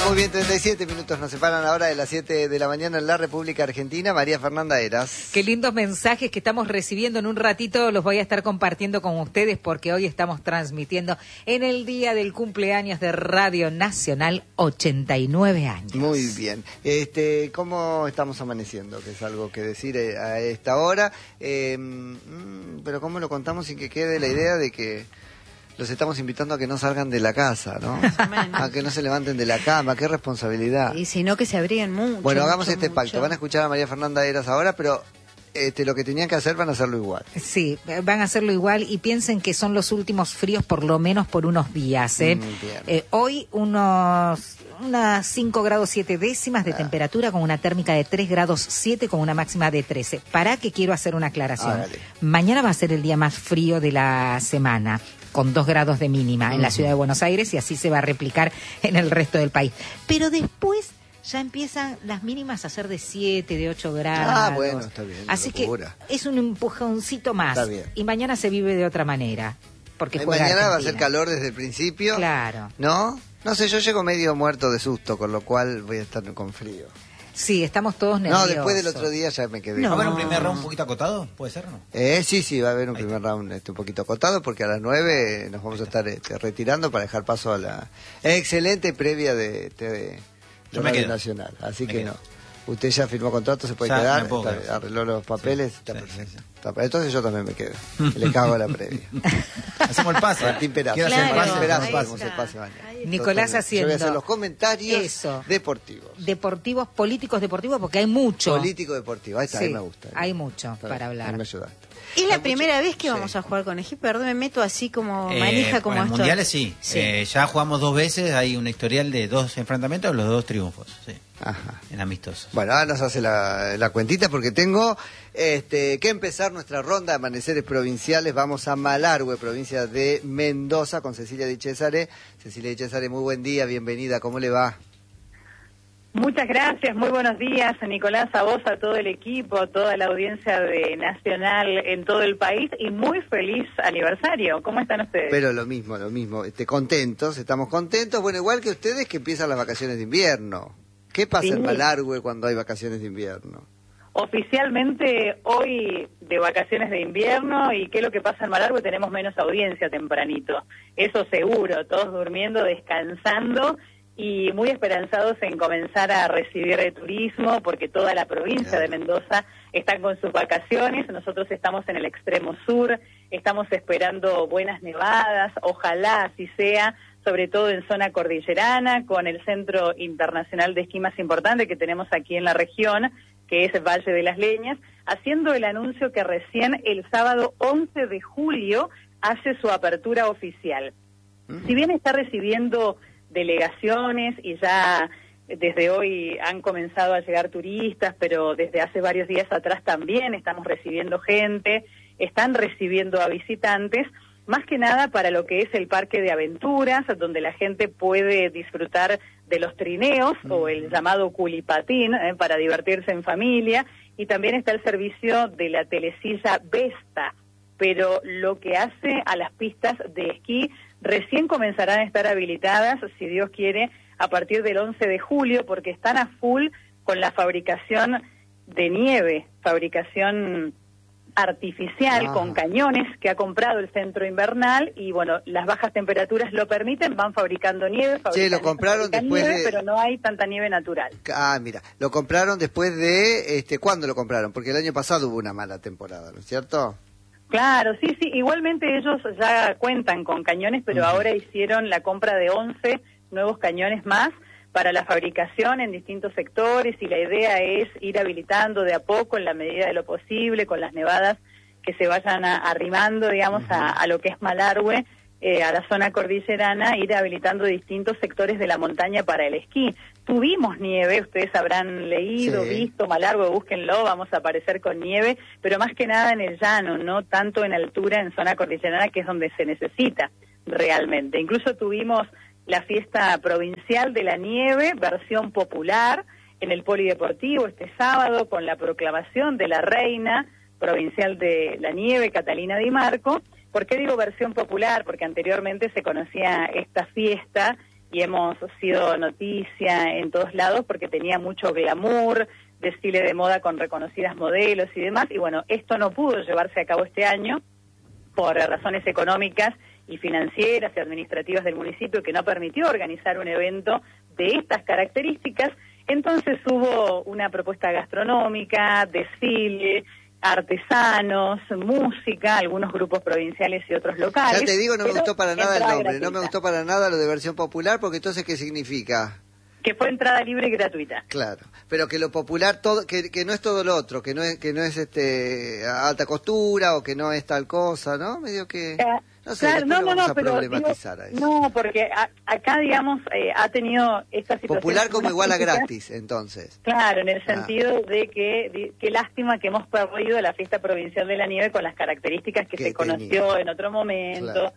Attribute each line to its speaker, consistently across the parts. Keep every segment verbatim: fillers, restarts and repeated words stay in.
Speaker 1: Muy bien, treinta y siete minutos nos separan ahora de las siete de la mañana en la República Argentina. María Fernanda Heras.
Speaker 2: Qué lindos mensajes que estamos recibiendo. En un ratito los voy a estar compartiendo con ustedes porque hoy estamos transmitiendo en el día del cumpleaños de Radio Nacional, ochenta y nueve años.
Speaker 1: Muy bien. Este, ¿cómo estamos amaneciendo? Que es algo que decir a esta hora. Eh, pero ¿cómo lo contamos sin que quede la idea de que los estamos invitando a que no salgan de la casa, ¿no? A que no se levanten de la cama, qué responsabilidad.
Speaker 3: Y si no, que se abriguen mucho.
Speaker 1: Bueno, hagamos
Speaker 3: mucho,
Speaker 1: este
Speaker 3: mucho.
Speaker 1: pacto. Van a escuchar a María Fernanda Heras ahora, pero este, lo que tenían que hacer van a hacerlo igual.
Speaker 2: Sí, van a hacerlo igual y piensen que son los últimos fríos por lo menos por unos días. ¿eh?
Speaker 1: Mm,
Speaker 2: eh, hoy unos unas cinco grados siete décimas de ah. temperatura con una térmica de tres grados siete con una máxima de trece. ¿Para qué quiero hacer una aclaración?
Speaker 1: Hágale.
Speaker 2: Mañana va a ser el día más frío de la semana, con dos grados de mínima en uh-huh. la ciudad de Buenos Aires, y así se va a replicar en el resto del país. Pero después ya empiezan las mínimas a ser de siete, de ocho grados.
Speaker 1: Ah, bueno, está bien.
Speaker 2: Así
Speaker 1: locura.
Speaker 2: que es un empujoncito más.
Speaker 1: Está bien.
Speaker 2: Y mañana se vive de otra manera. Porque
Speaker 1: eh,
Speaker 2: juega
Speaker 1: mañana
Speaker 2: Argentina.
Speaker 1: va a ser calor desde el principio.
Speaker 2: Claro.
Speaker 1: ¿No? No sé, yo llego medio muerto de susto, con lo cual voy a estar con frío.
Speaker 2: Sí, estamos todos nerviosos.
Speaker 1: No, después del otro día ya me quedé.
Speaker 4: No. ¿Va a haber un primer round un poquito acotado? ¿Puede ser o no?
Speaker 1: Eh, sí, sí, va a haber un
Speaker 4: Ahí
Speaker 1: primer
Speaker 4: está.
Speaker 1: round este, un poquito acotado, porque a las nueve nos vamos a estar este, retirando para dejar paso a la excelente previa de, de, de
Speaker 4: Yo me
Speaker 1: Radio
Speaker 4: quedo.
Speaker 1: Nacional. Así
Speaker 4: Me
Speaker 1: que
Speaker 4: quedo.
Speaker 1: no. Usted ya firmó contrato, se puede
Speaker 4: Ya,
Speaker 1: quedar,
Speaker 4: me puedo
Speaker 1: está,
Speaker 4: quedar.
Speaker 1: arregló los papeles,
Speaker 4: Sí,
Speaker 1: está
Speaker 4: sí,
Speaker 1: perfecto.
Speaker 4: sí, sí.
Speaker 1: Está- entonces yo también me quedo. Le cago a la previa.
Speaker 4: Hacemos el pase.
Speaker 1: Martín Perazo.
Speaker 4: Quiero
Speaker 3: Claro,
Speaker 4: hacer el
Speaker 1: Martín
Speaker 4: pase.
Speaker 1: Perazo,
Speaker 3: ahí
Speaker 1: hacemos
Speaker 3: está.
Speaker 1: el pase mañana.
Speaker 3: Ahí está.
Speaker 2: Nicolás
Speaker 1: Totalmente.
Speaker 2: haciendo
Speaker 1: Yo voy a hacer los comentarios
Speaker 2: eso.
Speaker 1: deportivos.
Speaker 2: Deportivos, políticos deportivos, porque hay mucho.
Speaker 1: Político deportivo, ahí está,
Speaker 2: Sí,
Speaker 1: ahí me gusta.
Speaker 2: hay mucho
Speaker 1: Está
Speaker 2: para
Speaker 1: bien,
Speaker 2: hablar.
Speaker 1: ahí me ayudaste.
Speaker 3: Es la
Speaker 1: Hay
Speaker 3: primera
Speaker 1: mucho-
Speaker 3: vez que
Speaker 1: sí.
Speaker 3: vamos a jugar con Egipto. Perdón, me meto así como
Speaker 4: Eh,
Speaker 3: manija como
Speaker 4: en
Speaker 3: esto.
Speaker 4: mundiales sí.
Speaker 3: Sí.
Speaker 4: Eh, ya jugamos dos veces, hay un historial de dos enfrentamientos, los dos triunfos, sí,
Speaker 1: Ajá.
Speaker 4: en amistosos.
Speaker 1: Bueno, ahora nos hace la, la cuentita porque tengo este, que empezar nuestra ronda de amaneceres provinciales. Vamos a Malargüe, provincia de Mendoza, con Cecilia Di Cesare. Cecilia Di Cesare, muy buen día, bienvenida, ¿cómo le va?
Speaker 5: Muchas gracias, muy buenos días, Nicolás, a vos, a todo el equipo, a toda la audiencia de Nacional en todo el país y muy feliz aniversario. ¿Cómo están ustedes?
Speaker 1: Pero lo mismo, lo mismo, este, contentos, estamos contentos. Bueno, igual que ustedes que empiezan las vacaciones de invierno. ¿Qué pasa
Speaker 5: Sí.
Speaker 1: en Malargüe cuando hay vacaciones de invierno?
Speaker 5: Oficialmente hoy de vacaciones de invierno, y qué es lo que pasa en Malargüe, tenemos menos audiencia tempranito, eso seguro, todos durmiendo, descansando y muy esperanzados en comenzar a recibir el turismo, porque toda la provincia de Mendoza está con sus vacaciones. Nosotros estamos en el extremo sur, estamos esperando buenas nevadas, ojalá así sea, sobre todo en zona cordillerana, con el Centro Internacional de Esquí más importante que tenemos aquí en la región, que es el Valle de las Leñas, haciendo el anuncio que recién el sábado once de julio hace su apertura oficial. Si bien está recibiendo delegaciones y ya desde hoy han comenzado a llegar turistas, pero desde hace varios días atrás también estamos recibiendo gente, están recibiendo a visitantes, más que nada para lo que es el parque de aventuras, donde la gente puede disfrutar de los trineos mm. o el llamado culipatín, eh, para divertirse en familia, y también está el servicio de la telesilla Vesta, pero lo que hace a las pistas de esquí recién comenzarán a estar habilitadas, si Dios quiere, a partir del once de julio, porque están a full con la fabricación de nieve, fabricación artificial,
Speaker 1: Ajá.
Speaker 5: con cañones que ha comprado el centro invernal, y bueno, las bajas temperaturas lo permiten, van fabricando nieve, fabrican,
Speaker 1: Che, lo compraron
Speaker 5: fabrican
Speaker 1: después
Speaker 5: nieve,
Speaker 1: de-
Speaker 5: pero no hay tanta nieve natural.
Speaker 1: Ah, mira, lo compraron después de, este, ¿cuándo lo compraron? Porque el año pasado hubo una mala temporada, ¿no es cierto?
Speaker 5: Claro, sí, sí, igualmente ellos ya cuentan con cañones, pero
Speaker 1: Uh-huh.
Speaker 5: ahora hicieron la compra de once nuevos cañones más para la fabricación en distintos sectores, y la idea es ir habilitando de a poco, en la medida de lo posible, con las nevadas que se vayan a- arrimando, digamos, uh-huh. a, a lo que es Malargüe, eh, a la zona cordillerana, ir habilitando distintos sectores de la montaña para el esquí. Tuvimos nieve, ustedes habrán leído,
Speaker 1: Sí.
Speaker 5: visto, Malargüe, búsquenlo, vamos a aparecer con nieve, pero más que nada en el llano, no tanto en altura, en zona cordillerana, que es donde se necesita realmente. Incluso tuvimos la fiesta provincial de la nieve, versión popular, en el Polideportivo este sábado, con la proclamación de la reina provincial de la nieve, Catalina Di Marco. ¿Por qué digo versión popular? Porque anteriormente se conocía esta fiesta y hemos sido noticia en todos lados porque tenía mucho glamour, desfile de moda con reconocidas modelos y demás, y bueno, esto no pudo llevarse a cabo este año por razones económicas y financieras y administrativas del municipio, que no permitió organizar un evento de estas características. Entonces hubo una propuesta gastronómica, desfile, artesanos, música, algunos grupos provinciales y otros locales.
Speaker 1: Ya te digo, no me gustó para nada el nombre,
Speaker 5: gratuita.
Speaker 1: no me gustó para nada lo de versión popular, porque entonces, ¿qué significa?
Speaker 5: Que fue entrada libre y gratuita.
Speaker 1: Claro, pero que lo popular, todo, que, que no es todo lo otro, que no es, que no es este alta costura o que no es tal cosa, ¿no? Medio que...
Speaker 5: Eh,
Speaker 1: No sé,
Speaker 5: claro, no,
Speaker 1: no,
Speaker 5: no,
Speaker 1: vamos
Speaker 5: no,
Speaker 1: a
Speaker 5: pero
Speaker 1: problematizar
Speaker 5: digo,
Speaker 1: a eso.
Speaker 5: no, porque a, acá, digamos, eh, ha tenido esta situación...
Speaker 1: Popular como igual a
Speaker 5: críticas.
Speaker 1: gratis, entonces.
Speaker 5: Claro, en el
Speaker 1: Ah.
Speaker 5: sentido de que, de, qué lástima que hemos perdido la fiesta provincial de la nieve con las características que,
Speaker 1: Que
Speaker 5: se
Speaker 1: tenía.
Speaker 5: conoció en otro momento,
Speaker 1: Claro.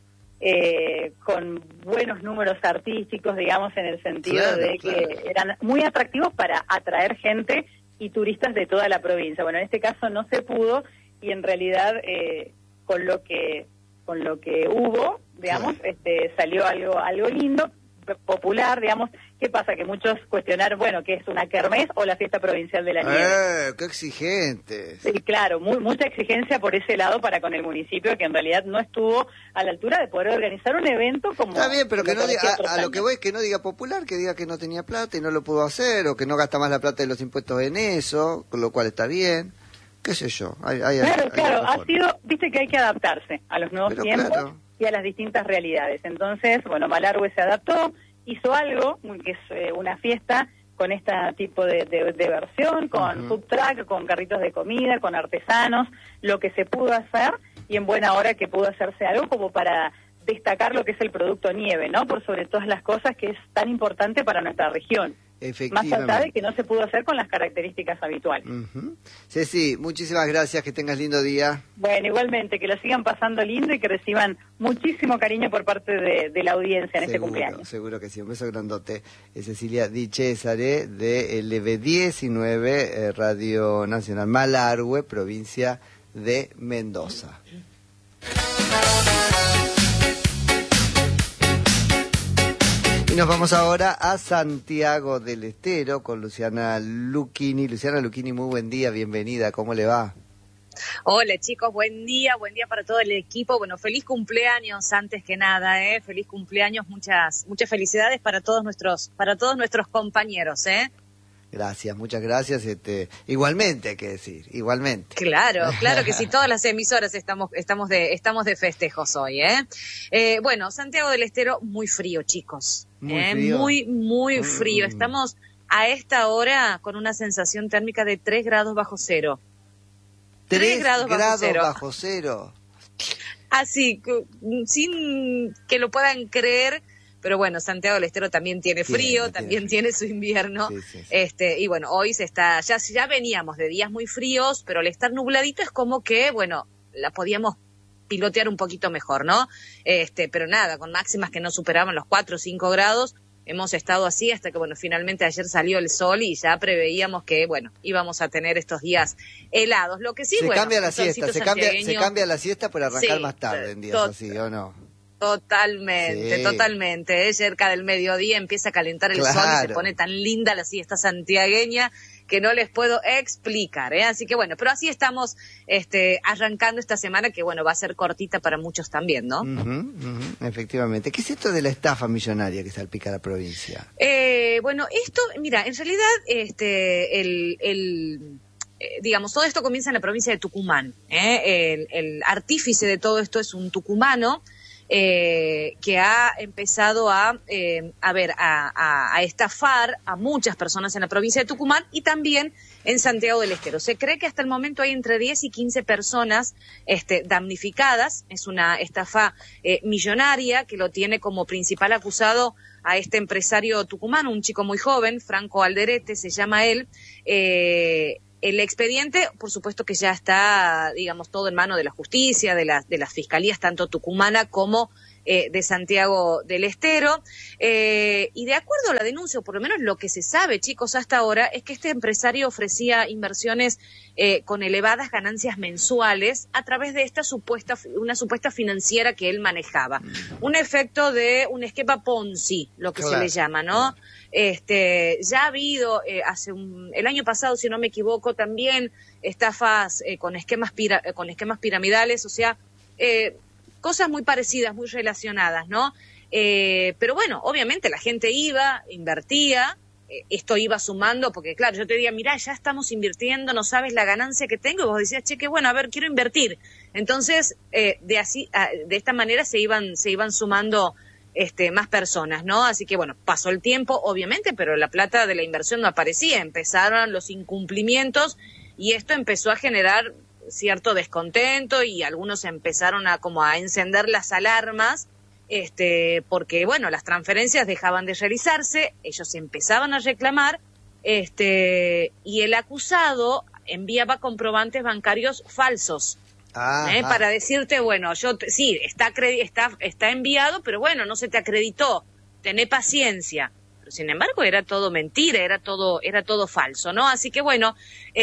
Speaker 5: eh, con buenos números artísticos, digamos, en el sentido
Speaker 1: Claro,
Speaker 5: de
Speaker 1: claro.
Speaker 5: que eran muy atractivos para atraer gente y turistas de toda la provincia. Bueno, en este caso no se pudo y en realidad eh, con lo que con lo que hubo, digamos,
Speaker 1: Claro.
Speaker 5: este salió algo algo lindo, popular, digamos. ¿Qué pasa? Que muchos cuestionaron, bueno, ¿qué es una kermés o la fiesta provincial de la nieve?
Speaker 1: ¡Eh, qué exigentes!
Speaker 5: Sí, claro, muy, mucha exigencia por ese lado para con el municipio, que en realidad no estuvo a la altura de poder organizar un evento como...
Speaker 1: Está bien, pero que
Speaker 5: lo
Speaker 1: no diga,
Speaker 5: hacía otros
Speaker 1: a, a lo
Speaker 5: años.
Speaker 1: que voy es que no diga popular, que diga que no tenía plata y no lo pudo hacer, o que no gasta más la plata de los impuestos en eso, con lo cual está bien. Qué sé yo. Hay, hay,
Speaker 5: Claro,
Speaker 1: hay
Speaker 5: claro,
Speaker 1: otra
Speaker 5: ha
Speaker 1: forma.
Speaker 5: sido, viste que hay que adaptarse a los nuevos
Speaker 1: Pero
Speaker 5: tiempos
Speaker 1: claro.
Speaker 5: y a las distintas realidades. Entonces, bueno, Malargüe se adaptó, hizo algo, que es eh, una fiesta con este tipo de, de, de versión, con
Speaker 1: Ujú.
Speaker 5: food truck, con carritos de comida, con artesanos, lo que se pudo hacer, y en buena hora que pudo hacerse algo como para destacar lo que es el producto nieve, ¿no? Por sobre todas las cosas, que es tan importante para nuestra región. Más
Speaker 1: Efectivamente.
Speaker 5: allá de que no se pudo hacer con las características habituales.
Speaker 1: Ujú. Ceci, muchísimas gracias, que tengas lindo día.
Speaker 5: Bueno, igualmente, que lo sigan pasando lindo y que reciban muchísimo cariño por parte de, de la audiencia en este
Speaker 1: Seguro,
Speaker 5: cumpleaños.
Speaker 1: seguro que sí. Un beso grandote. Es Cecilia Di Cesare de L V diecinueve, eh, Radio Nacional Malargüe, provincia de Mendoza. Y nos vamos ahora a Santiago del Estero con Luciana Lucchini. Luciana Lucchini, muy buen día, bienvenida, ¿cómo le va?
Speaker 6: Hola chicos, buen día, buen día para todo el equipo. Bueno, feliz cumpleaños antes que nada, ¿eh? Feliz cumpleaños, muchas muchas felicidades para todos nuestros para todos nuestros compañeros, ¿eh?
Speaker 1: Gracias, muchas gracias. Este, igualmente, hay que decir, igualmente.
Speaker 6: Claro, claro que sí, todas las emisoras estamos estamos de estamos de festejos hoy, ¿eh? eh bueno, Santiago del Estero, muy frío, chicos.
Speaker 1: Muy
Speaker 6: ¿eh?
Speaker 1: frío.
Speaker 6: Muy, muy
Speaker 1: Mm.
Speaker 6: frío. Estamos a esta hora con una sensación térmica de tres grados bajo cero.
Speaker 1: Tres
Speaker 6: grados bajo cero.
Speaker 1: bajo cero.
Speaker 6: Así, cu- sin que lo puedan creer, pero bueno, Santiago del Estero también tiene
Speaker 1: Tiene,
Speaker 6: frío,
Speaker 1: tiene
Speaker 6: también
Speaker 1: frío.
Speaker 6: tiene su invierno.
Speaker 1: Sí, sí, sí.
Speaker 6: Este, y bueno, hoy se está, ya, ya veníamos de días muy fríos, pero al estar nubladito es como que, bueno, la podíamos pilotear un poquito mejor, ¿no? Este, pero nada, con máximas que no superaban los cuatro o cinco grados. Hemos estado así hasta que, bueno, finalmente ayer salió el sol y ya preveíamos que, bueno, íbamos a tener estos días helados. Lo que sí,
Speaker 1: se
Speaker 6: bueno,
Speaker 1: cambia la
Speaker 6: un solcito
Speaker 1: siesta, se cambia, se
Speaker 6: santiagueño.
Speaker 1: cambia la siesta por arrancar
Speaker 6: Sí,
Speaker 1: más tarde en días
Speaker 6: tot-
Speaker 1: así, ¿o no?
Speaker 6: Totalmente,
Speaker 1: Sí.
Speaker 6: totalmente. ¿eh? Cerca del mediodía empieza a calentar el sol y
Speaker 1: Claro.
Speaker 6: se pone tan linda la siesta santiagueña que no les puedo explicar. ¿eh? Así que bueno, pero así estamos este, arrancando esta semana que bueno, va a ser cortita para muchos también, ¿no?
Speaker 1: Ujú, ujú, efectivamente. ¿Qué es esto de la estafa millonaria que salpica la provincia?
Speaker 6: Eh, bueno, esto, mira, en realidad, este, el, el eh, digamos, todo esto comienza en la provincia de Tucumán. ¿eh? El, el artífice de todo esto es un tucumano eh, que ha empezado a, eh, a ver, a, a, a estafar a muchas personas en la provincia de Tucumán y también en Santiago del Estero. Se cree que hasta el momento hay entre diez y quince personas este, damnificadas. Es una estafa eh, millonaria que lo tiene como principal acusado a este empresario tucumano, un chico muy joven, Franco Alderete se llama él. Eh, el expediente, por supuesto que ya está, digamos, todo en mano de la justicia, de las de las fiscalías, tanto tucumana como eh, de Santiago del Estero. Eh, y de acuerdo a la denuncia, o por lo menos lo que se sabe, chicos, hasta ahora, es que este empresario ofrecía inversiones eh, con elevadas ganancias mensuales a través de esta supuesta, una supuesta financiera que él manejaba. Un efecto de un esquema Ponzi, lo que claro. se le llama, ¿no? Este, ya ha habido, eh, hace un, el año pasado, si no me equivoco, también estafas eh, con esquemas pira, con esquemas piramidales, o sea, eh, cosas muy parecidas, muy relacionadas, ¿no? Eh, pero bueno, obviamente la gente iba, invertía, eh, esto iba sumando, porque claro, yo te diría, mirá, ya estamos invirtiendo, no sabes la ganancia que tengo, y vos decías, che, qué bueno, a ver, quiero invertir. Entonces, eh, de así, de esta manera se iban, se iban sumando este, más personas, ¿no? Así que bueno, pasó el tiempo, obviamente, pero la plata de la inversión no aparecía, empezaron los incumplimientos y esto empezó a generar cierto descontento y algunos empezaron a como a encender las alarmas, este, porque bueno, las transferencias dejaban de realizarse, ellos empezaban a reclamar, este, y el acusado enviaba comprobantes bancarios falsos. ¿Eh? Para decirte, bueno, yo te, sí, está, está, está enviado, pero bueno, no se te acreditó, tené paciencia. Pero sin embargo era todo mentira, era todo, era todo falso, ¿no? Así que bueno,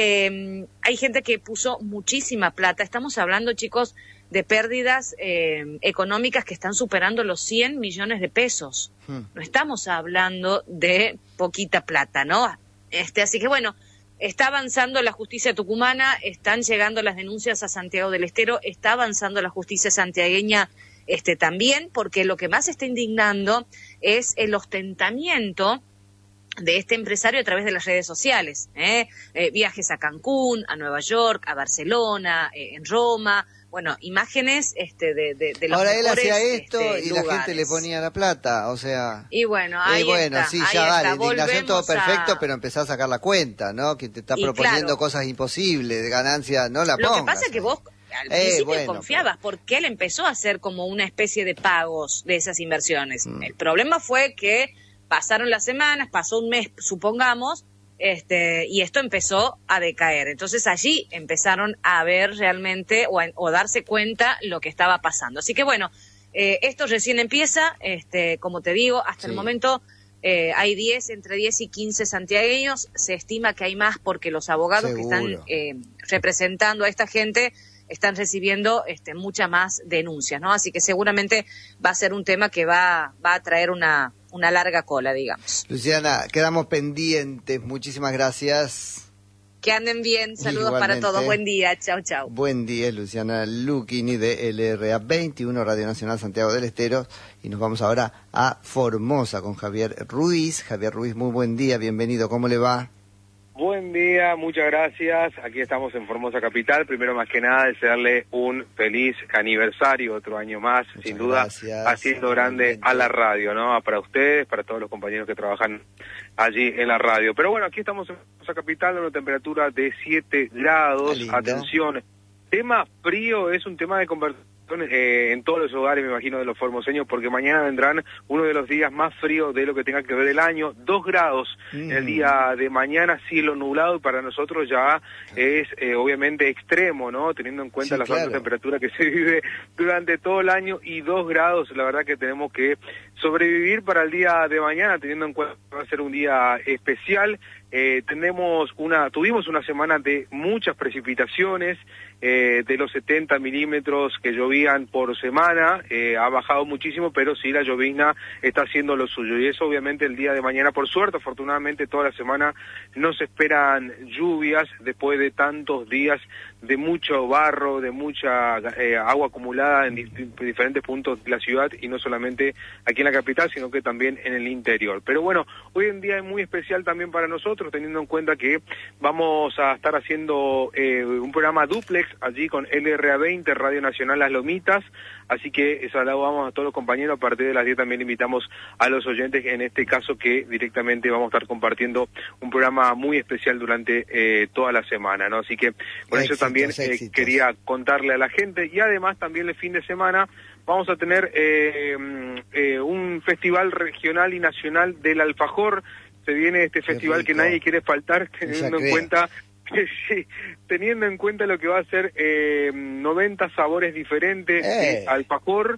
Speaker 6: eh, hay gente que puso muchísima plata. Estamos hablando, chicos, de pérdidas eh, económicas que están superando los cien millones de pesos. Hmm. No estamos hablando de poquita plata, ¿no? Este, así que bueno, está avanzando la justicia tucumana, están llegando las denuncias a Santiago del Estero, está avanzando la justicia santiagueña este, también, porque lo que más está indignando es el ostentamiento de este empresario a través de las redes sociales. ¿eh? Eh, viajes a Cancún, a Nueva York, a Barcelona, eh, en Roma, bueno, imágenes este, de, de, de los
Speaker 1: Ahora
Speaker 6: mejores,
Speaker 1: él hacía esto
Speaker 6: este,
Speaker 1: y
Speaker 6: lugares.
Speaker 1: La gente le ponía la plata, o sea...
Speaker 6: Y bueno, ahí
Speaker 1: y bueno,
Speaker 6: está,
Speaker 1: sí,
Speaker 6: ahí
Speaker 1: ya
Speaker 6: está.
Speaker 1: vale, indignación todo perfecto,
Speaker 6: a...
Speaker 1: pero empezá a sacar la cuenta, ¿no? Que te está
Speaker 6: y
Speaker 1: proponiendo
Speaker 6: claro,
Speaker 1: cosas imposibles, de ganancia, no la pongas.
Speaker 6: Lo que pasa es que vos al
Speaker 1: eh,
Speaker 6: principio
Speaker 1: bueno,
Speaker 6: confiabas,
Speaker 1: pero...
Speaker 6: porque él empezó a hacer como una especie de pagos de esas inversiones.
Speaker 1: Mm.
Speaker 6: El problema fue que pasaron las semanas, pasó un mes, supongamos, Este, y esto empezó a decaer. Entonces allí empezaron a ver realmente o, a, o darse cuenta lo que estaba pasando. Así que bueno, eh, esto recién empieza, este, como te digo, hasta sí. el momento eh, hay diez, entre diez y quince santiagueños. Se estima que hay más porque los abogados Seguro. que están eh, representando a esta gente están recibiendo este, muchas más denuncias, ¿no? Así que seguramente va a ser un tema que va, va a traer una... una larga cola, digamos.
Speaker 1: Luciana, quedamos pendientes. Muchísimas gracias.
Speaker 6: Que anden bien. Saludos Igualmente. para todos. Buen día. Chau, chau.
Speaker 1: Buen día, Luciana Lucchini de L R A veintiuno, Radio Nacional Santiago del Estero. Y nos vamos ahora a Formosa con Javier Ruiz. Javier Ruiz, muy buen día. Bienvenido. ¿Cómo le va?
Speaker 7: Buen día, muchas gracias. Aquí estamos en Formosa Capital. Primero, más que nada, desearle un feliz aniversario, otro año más, muchas sin duda, gracias. haciendo grande a la radio, ¿no? Para ustedes, para todos los compañeros que trabajan allí en la radio. Pero bueno, aquí estamos en Formosa Capital, una temperatura de siete grados. Atención, tema frío es un tema de conversación eh, en todos los hogares, me imagino, de los formoseños, porque mañana vendrán uno de los días más fríos de lo que tenga que ver el año. Dos grados mm. el día de mañana, cielo nublado, y para nosotros ya es eh, obviamente extremo, ¿no? Teniendo en cuenta sí, las claro. altas temperaturas que se vive durante todo el año, y dos grados, la verdad que tenemos que sobrevivir para el día de mañana, teniendo en cuenta que va a ser un día especial. Eh, tenemos una, tuvimos una semana de muchas precipitaciones, eh, de los setenta milímetros que llovían por semana, eh, ha bajado muchísimo, pero sí la llovizna está haciendo lo suyo, y eso obviamente el día de mañana, por suerte, afortunadamente toda la semana no se esperan lluvias después de tantos días de mucho barro, de mucha eh, agua acumulada en dif- diferentes puntos de la ciudad, y no solamente aquí en la capital, sino que también en el interior. Pero bueno, hoy en día es muy especial también para nosotros, teniendo en cuenta que vamos a estar haciendo eh, un programa dúplex allí con L R A veinte, Radio Nacional Las Lomitas, así que saludamos a todos los compañeros. A partir de las diez también invitamos a los oyentes, en este caso que directamente vamos a estar compartiendo un programa muy especial durante eh, toda la semana, ¿no? Así que por éxitos, eso también eh, quería contarle a la gente, y además también el fin de semana vamos a tener eh, eh, un festival regional y nacional del alfajor. Se viene este festival que nadie quiere faltar, teniendo en cuenta que sí, teniendo en cuenta lo que va a ser eh, noventa sabores diferentes eh. de alfajor,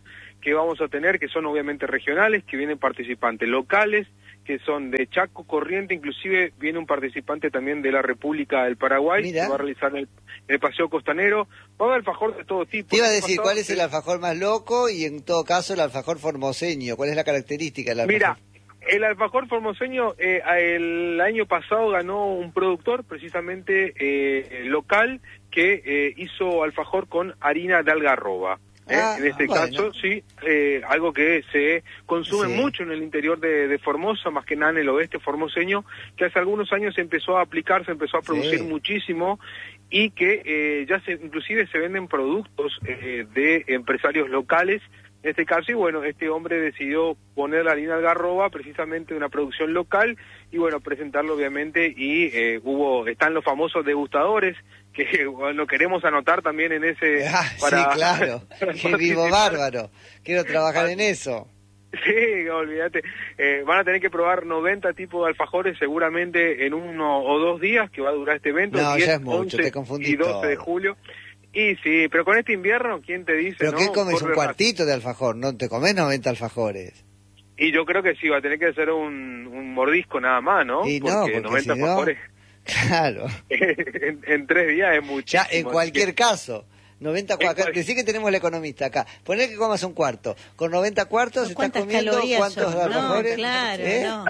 Speaker 7: que vamos a tener, que son obviamente regionales, que vienen participantes locales, que son de Chaco, Corrientes, inclusive viene un participante también de la República del Paraguay,
Speaker 1: Mira.
Speaker 7: que va a realizar el, el paseo costanero. Va a haber alfajor de todo tipo.
Speaker 1: Te iba a
Speaker 7: El
Speaker 1: decir,
Speaker 7: pasado,
Speaker 1: ¿cuál es el
Speaker 7: eh,
Speaker 1: alfajor más loco y en todo caso el alfajor formoseño? ¿Cuál es la característica del alfajor?
Speaker 7: Mira, el alfajor formoseño eh, el año pasado ganó un productor precisamente eh, local que eh, hizo alfajor con harina de algarroba. ¿eh?
Speaker 1: Ah,
Speaker 7: en este
Speaker 1: bueno.
Speaker 7: caso, sí, eh, algo que se consume
Speaker 1: Sí.
Speaker 7: mucho en el interior de, de Formosa, más que nada en el oeste formoseño, que hace algunos años se empezó a aplicar, se empezó a producir
Speaker 1: Sí.
Speaker 7: muchísimo y que eh, ya se, inclusive se venden productos eh, de empresarios locales. En este caso, y bueno, este hombre decidió poner la harina algarroba precisamente de una producción local y bueno, presentarlo obviamente y eh, hubo, están los famosos degustadores que bueno, queremos anotar también en ese...
Speaker 1: Ah,
Speaker 7: para,
Speaker 1: sí, claro.
Speaker 7: para
Speaker 1: Qué vivo
Speaker 7: participar.
Speaker 1: bárbaro. Quiero trabajar en eso.
Speaker 7: Sí, olvídate. Eh, van a tener que probar noventa tipos de alfajores seguramente en uno o dos días que va a durar este evento.
Speaker 1: No,
Speaker 7: diez,
Speaker 1: ya es mucho,
Speaker 7: once
Speaker 1: te confundí
Speaker 7: y doce
Speaker 1: todo.
Speaker 7: de julio. Y sí, pero con este invierno, ¿quién te dice?
Speaker 1: ¿Pero
Speaker 7: no?
Speaker 1: qué comes?
Speaker 7: Corre
Speaker 1: Un cuartito de alfajor, no te comes noventa alfajores.
Speaker 7: Y yo creo que sí, va a tener que ser un, un mordisco nada más, ¿no?
Speaker 1: Y no, porque
Speaker 7: noventa
Speaker 1: si no-
Speaker 7: alfajores
Speaker 1: Claro.
Speaker 7: en, en tres días es muchísimo.
Speaker 1: Ya, en cualquier caso. noventa
Speaker 7: En
Speaker 1: cuartos.
Speaker 7: cual-
Speaker 1: Decí que tenemos el economista acá. Poner que comas un cuarto. Con noventa cuartos estás
Speaker 3: ¿Cuántas
Speaker 1: comiendo
Speaker 3: calorías
Speaker 1: cuántos
Speaker 3: son? No,
Speaker 1: alfajores.
Speaker 3: claro,
Speaker 1: ¿Eh?
Speaker 3: no.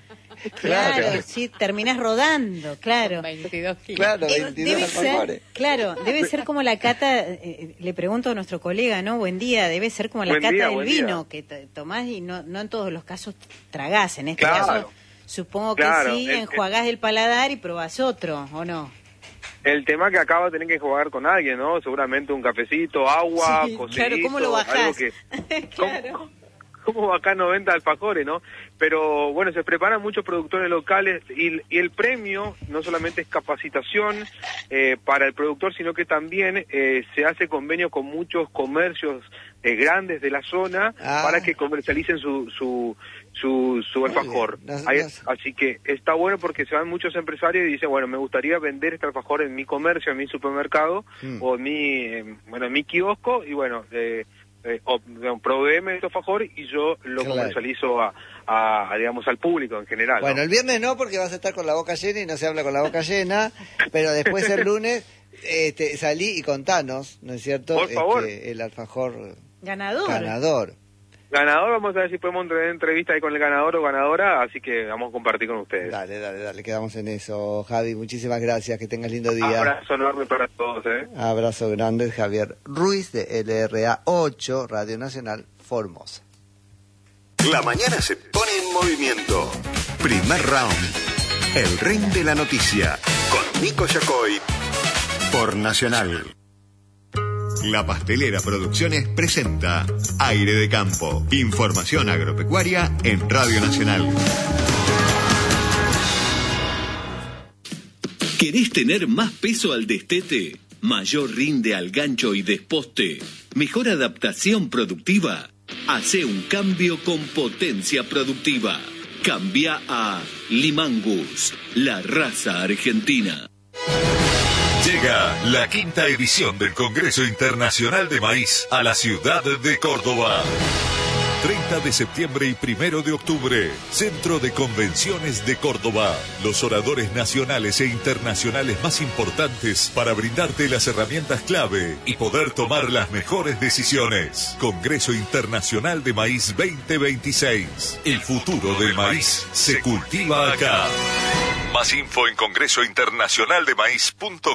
Speaker 3: Claro, sí, terminás rodando, claro.
Speaker 2: veintidós kilos.
Speaker 1: Claro,
Speaker 3: Eh,
Speaker 1: veintidós
Speaker 3: debe
Speaker 1: alfajores.
Speaker 3: ser, claro, debe ser como la cata, eh, le pregunto a nuestro colega, ¿no? Buen día, debe ser como la
Speaker 7: Buen
Speaker 3: cata
Speaker 7: día,
Speaker 3: del
Speaker 7: buen
Speaker 3: vino,
Speaker 7: día.
Speaker 3: que t- tomás y no, no en todos los casos tragás, en este
Speaker 7: Claro.
Speaker 3: caso supongo que
Speaker 7: Claro,
Speaker 3: sí,
Speaker 7: el-
Speaker 3: enjuagás el paladar y probás otro, ¿o no?
Speaker 7: El tema que acaba de tener que jugar con alguien, ¿no? Seguramente un cafecito, agua,
Speaker 3: Sí,
Speaker 7: cosito,
Speaker 3: claro, ¿cómo lo
Speaker 7: algo
Speaker 3: bajás?
Speaker 7: que...
Speaker 3: Claro.
Speaker 7: ¿Cómo, cómo bajar noventa alfajores, no? Pero bueno, se preparan muchos productores locales y, y el premio no solamente es capacitación eh, para el productor, sino que también eh, se hace convenio con muchos comercios eh, grandes de la zona
Speaker 1: Ah.
Speaker 7: para que comercialicen su su su, su
Speaker 1: Muy
Speaker 7: alfajor.
Speaker 1: bien. Nos-
Speaker 7: Ahí-
Speaker 1: nos-
Speaker 7: Así que está bueno porque se van muchos empresarios y dicen, bueno, me gustaría vender este alfajor en mi comercio, en mi supermercado
Speaker 1: Mm.
Speaker 7: o en mi, eh, bueno, en mi kiosco y bueno, eh, eh, o, digamos, proveeme este alfajor y yo lo
Speaker 1: Claro.
Speaker 7: comercializo a, a, a, digamos, al público en general.
Speaker 1: Bueno,
Speaker 7: ¿no?
Speaker 1: el viernes no, porque vas a estar con la boca llena y no se habla con la boca llena, pero después el lunes este, salí y contanos, ¿no es cierto?
Speaker 7: Por favor.
Speaker 1: Este, el alfajor
Speaker 3: Ganador.
Speaker 1: ganador.
Speaker 7: Ganador, vamos a ver si podemos tener entrevista ahí con el ganador o ganadora, así que vamos a compartir con ustedes.
Speaker 1: Dale, dale, dale, quedamos en eso. Javi, muchísimas gracias, que tengas lindo día.
Speaker 7: Abrazo enorme para todos, ¿eh?
Speaker 1: Abrazo grande, Javier Ruiz de L R A ocho, Radio Nacional Formosa.
Speaker 8: La mañana se pone en movimiento. Primer round. El ring de la noticia. Con Nico Yacoy. Por Nacional. La Pastelera Producciones presenta Aire de Campo. Información agropecuaria en Radio Nacional.
Speaker 9: ¿Querés tener más peso al destete? ¿Mayor rinde al gancho y desposte? ¿Mejor adaptación productiva? Hace un cambio con potencia productiva. Cambia a Limangus, la raza argentina.
Speaker 10: Llega la quinta edición del Congreso Internacional de Maíz a la ciudad de Córdoba. treinta de septiembre y primero de octubre, Centro de Convenciones de Córdoba. Los oradores nacionales e internacionales más importantes para brindarte las herramientas clave y poder tomar las mejores decisiones. Congreso Internacional de Maíz veinte veintiséis. El futuro del maíz se cultiva acá. Más info en congreso internacional de maíz punto